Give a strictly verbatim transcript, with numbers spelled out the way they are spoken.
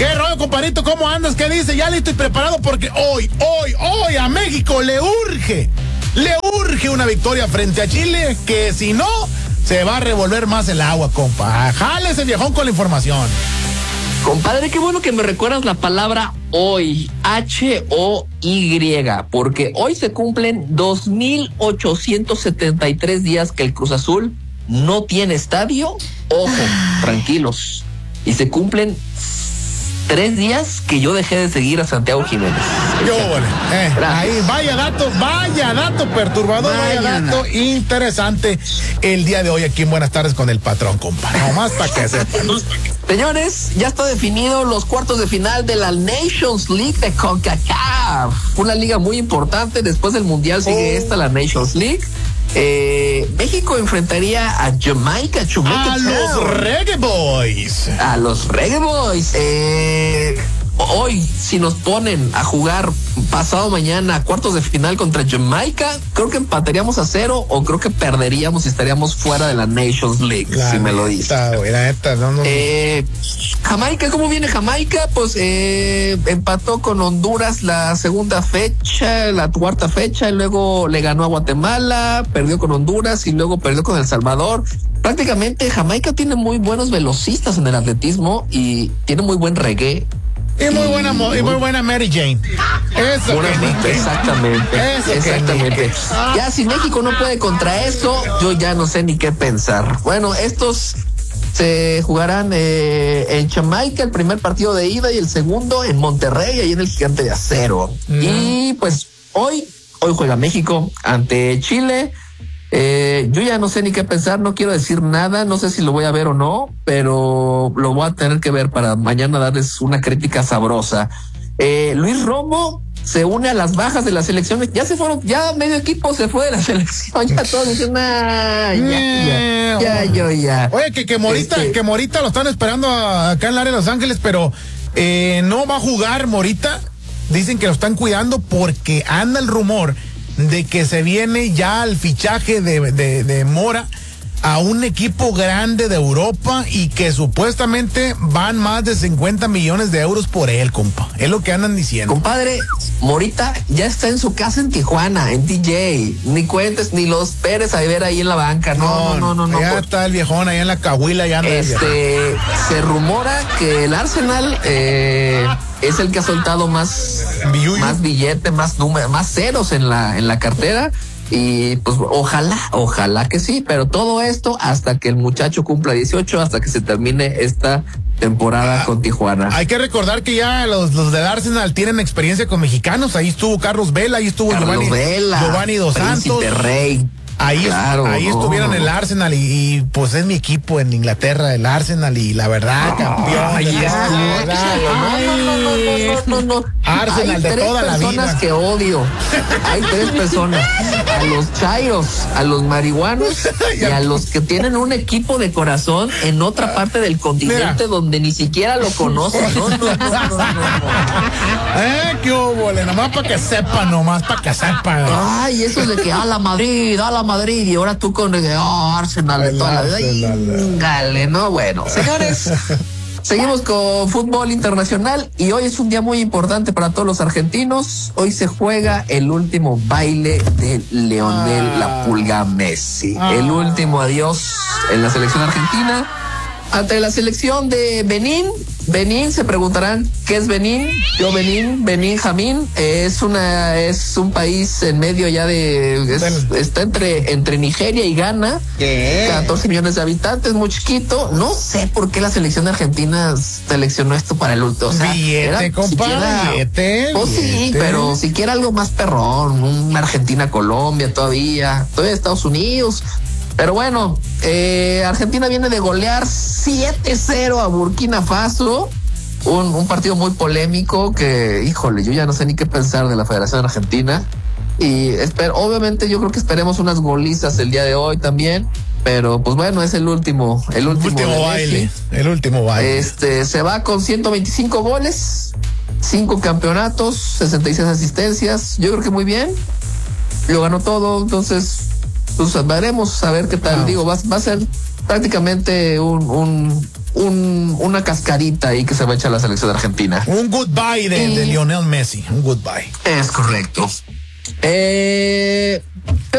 ¿Qué rollo, compadrito? ¿Cómo andas? ¿Qué dice? Ya listo y preparado porque hoy, hoy, hoy a México le urge, le urge una victoria frente a Chile, que si no, se va a revolver más el agua, compa. Jálese, viejón, con la información. Compadre, qué bueno que me recuerdas la palabra hoy, H O Y, porque hoy se cumplen dos mil ochocientos setenta y tres días que el Cruz Azul no tiene estadio. Ojo, tranquilos. Y se cumplen tres días que yo dejé de seguir a Santiago Jiménez. Yo, bueno, eh, ahí, vaya dato, vaya dato perturbador, vaya, vaya dato interesante el día de hoy aquí en Buenas Tardes con el patrón, compa. Nomás para que sepan. Señores, ya está definido los cuartos de final de la Nations League de CONCACAF. Una liga muy importante. Después del Mundial sigue oh. esta, la Nations League. Eh, México enfrentaría a Jamaica, Jamaica a Town. los Reggae Boys. A los Reggae Boys. Eh, hoy, si nos ponen a jugar pasado mañana cuartos de final contra Jamaica, creo que empataríamos a cero o creo que perderíamos y estaríamos fuera de la Nations League, la si neta, me lo dices. La neta, no, no. Eh, Jamaica, ¿cómo viene Jamaica? Pues eh, empató con Honduras la segunda fecha, la cuarta fecha, y luego le ganó a Guatemala, perdió con Honduras y luego perdió con El Salvador. Prácticamente Jamaica tiene muy buenos velocistas en el atletismo y tiene muy buen reggae. Y muy buena, y muy buena Mary Jane. Eso que Exactamente. Eso exactamente. Que ya si México no puede contra eso, yo ya no sé ni qué pensar. Bueno, estos se jugarán eh, en Jamaica, el primer partido de ida y el segundo en Monterrey, ahí en el Gigante de Acero. Mm. Y pues hoy, hoy juega México ante Chile. Eh, yo ya no sé ni qué pensar, no quiero decir nada, no sé si lo voy a ver o no, pero lo voy a tener que ver para mañana darles una crítica sabrosa. Eh, Luis Romo se une a las bajas de la selección, ya se fueron, ya medio equipo se fue de la selección, ya todos dicen, ah, ya, ya, ya, yo ya. Oye, que, que Morita, este... que Morita lo están esperando acá en el área de Los Ángeles, pero eh, no va a jugar Morita, dicen que lo están cuidando porque anda el rumor de que se viene ya el fichaje de, de, de Mora a un equipo grande de Europa y que supuestamente van más de cincuenta millones de euros por él, compa. Es lo que andan diciendo. Compadre, Morita ya está en su casa en Tijuana, en T J. Ni cuentes, ni los Pérez a ver ahí en la banca. No, no, no, no. Ya no, está el viejón, allá en la Cahuila, ya anda. Este, se rumora que el Arsenal eh, es el que ha soltado más, más billete, más número, más ceros en la, en la cartera. Y pues ojalá, ojalá que sí, pero todo esto hasta que el muchacho cumpla dieciocho, hasta que se termine esta temporada ah, con Tijuana. Hay que recordar que ya los, los del Arsenal tienen experiencia con mexicanos. Ahí estuvo Carlos Vela, ahí estuvo Carlos Giovanni, Vela, Giovanni Dos Santos. Rey. Ahí, claro, ahí no, estuvieron en el Arsenal y, y pues es mi equipo en Inglaterra, el Arsenal, y la verdad, campeón. Ay, de la no, verdad, no, no, no, no, no, no, no. Arsenal hay de toda la vida. Hay tres personas que odio. Hay tres personas. A los chairos, a los marihuanos y a los que tienen un equipo de corazón en otra parte del continente. Mira, donde ni siquiera lo conocen. No, no, no, no, no, no. Eh, qué hubo, nomás para que sepan, nomás para que sepan. Ay, eso de que a la Madrid, a la Madrid, y ahora tú con oh, Arsenal de toda la vida. Dale, no, bueno. Señores, seguimos con fútbol internacional y hoy es un día muy importante para todos los argentinos. Hoy se juega el último baile de Lionel ah. La Pulga Messi. Ah. El último adiós en la selección argentina ante la selección de Benín. Benín, se preguntarán qué es Benín. Yo Benín, Benín Jamín, es una es un país en medio ya de es, está entre entre Nigeria y Ghana. ¿Qué? catorce millones de habitantes, muy chiquito. No sé por qué la selección de Argentina seleccionó esto para el último. O sea, billete, compadre, billete. Pues sí, pero siquiera algo más perrón, una Argentina Colombia todavía, todavía Estados Unidos. Pero bueno, eh, Argentina viene de golear siete cero a Burkina Faso, un, un partido muy polémico que, híjole, yo ya no sé ni qué pensar de la Federación Argentina. Y espero, obviamente yo creo que esperemos unas golizas el día de hoy también, pero pues bueno, es el último, el último, último baile, el último baile. Este, se va con ciento veinticinco goles, cinco campeonatos, sesenta y seis asistencias, yo creo que muy bien, lo ganó todo, entonces pues veremos a ver qué tal. No. Digo, va, va a ser prácticamente un, un un, una cascarita ahí que se va a echar la selección de Argentina. Un goodbye de, y... de Lionel Messi, un goodbye. Es correcto. Eh,